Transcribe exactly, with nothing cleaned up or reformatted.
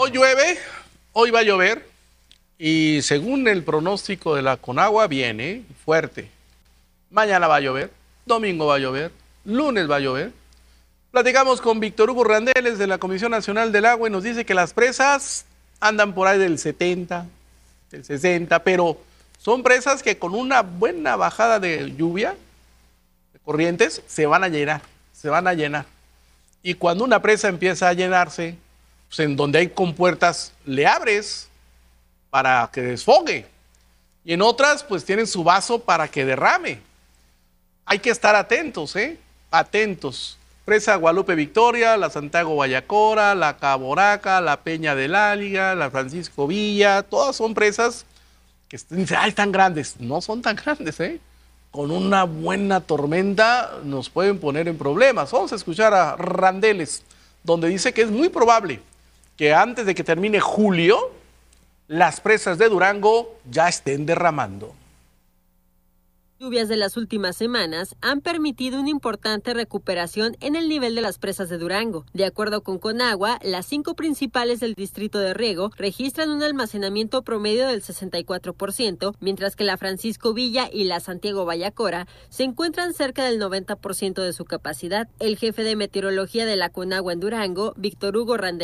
hoy llueve, hoy va a llover y según el pronóstico de la Conagua viene fuerte. Mañana va a llover, domingo va a llover, lunes va a llover. Platicamos con Víctor Hugo Randeles de la Comisión Nacional del Agua y nos dice que las presas andan por ahí del setenta, del sesenta, pero son presas que con una buena bajada de lluvia, de corrientes, se van a llenar, se van a llenar. Y cuando una presa empieza a llenarse, pues en donde hay compuertas le abres para que desfogue. Y en otras, pues tienen su vaso para que derrame. Hay que estar atentos, ¿eh? Atentos. Presa Guadalupe Victoria, la Santiago Guayacora, la Caboraca, la Peña del Áliga, la Francisco Villa, todas son presas que dicen, ay, están grandes. No son tan grandes, ¿eh? Con una buena tormenta nos pueden poner en problemas. Vamos a escuchar a Randeles, donde dice que es muy probable que antes de que termine julio, las presas de Durango ya estén derramando. Lluvias de las últimas semanas han permitido una importante recuperación en el nivel de las presas de Durango. De acuerdo con Conagua, las cinco principales del distrito de riego registran un almacenamiento promedio del sesenta y cuatro por ciento, mientras que la Francisco Villa y la Santiago Guayacora se encuentran cerca del noventa por ciento de su capacidad. El jefe de meteorología de la Conagua en Durango, Víctor Hugo Randeles,